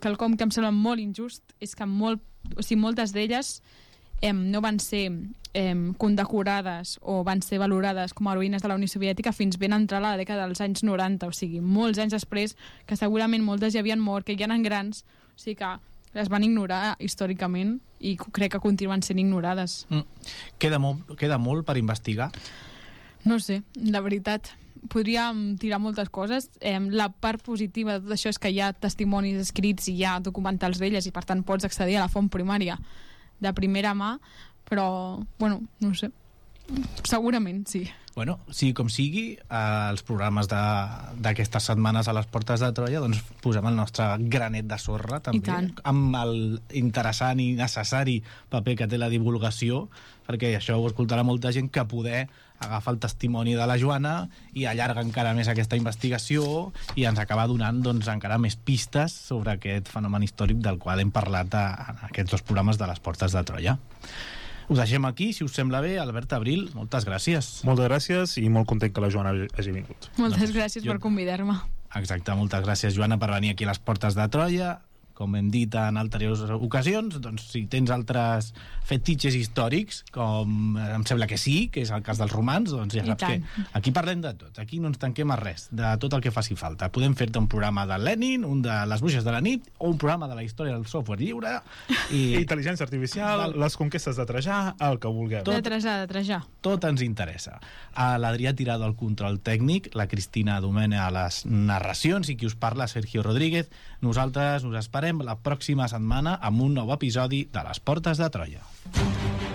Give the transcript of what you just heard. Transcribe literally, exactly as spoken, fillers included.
quelcom que em sembla molt injust és que molt, o sigui, moltes d'elles eh, no van ser eh, condecorades o van ser valorades com a heroïnes de la Unió Soviètica fins ben entrar a la dècada dels anys noranta, o sigui, molts anys després, que segurament moltes ja havien mort, que ja eren grans, o sigui que les van ignorar històricament i crec que continuen sent ignorades. Mm. Queda, molt, queda molt per investigar? No sé, la veritat, podríem tirar moltes coses. Eh, la part positiva de tot això és que hi ha testimonis escrits i hi ha documentals d'elles i per tant pots accedir a la font primària de primera mà, però, bueno, no ho sé. Segurament, sí. Bueno, sigui com sigui, eh, els programes d'aquestes setmanes a les portes de Troia, doncs posem el nostre granet de sorra, també, amb el interessant i necessari paper que té la divulgació, perquè això ho escoltarà molta gent, que poder agafar el testimoni de la Joana i allarga encara més aquesta investigació i ens acaba donant doncs, encara més pistes sobre aquest fenomen històric del qual hem parlat a, en aquests dos programes de les portes de Troia. Ho deixem aquí, si us sembla bé. Albert Abril, moltes gràcies. Moltes gràcies i molt content que la Joana hagi vingut. Moltes doncs, gràcies jo... per convidar-me. Exacte, moltes gràcies, Joana, per venir aquí a les portes de Troia. Com hem dit en altres ocasions, doncs si tens altres fetitxes històrics, com em sembla que sí, que és el cas dels romans, doncs ja saps que aquí parlem de tot, aquí no ens tanquem a res, de tot el que faci falta. Podem fer-te un programa de Lenin, un de les bruixes de la nit, o un programa de la història del software lliure i... intel·ligència artificial, Val. les conquestes de Trajà, el que vulgueu. Tot, de Trajà, de Trajà. Tot ens interessa. A l'Adrià Tirado al control tècnic, la Cristina Domene a les narracions i qui us parla, Sergio Rodríguez. Nosaltres us esperem la pròxima setmana amb un nou episodi de Les Portes de Troia.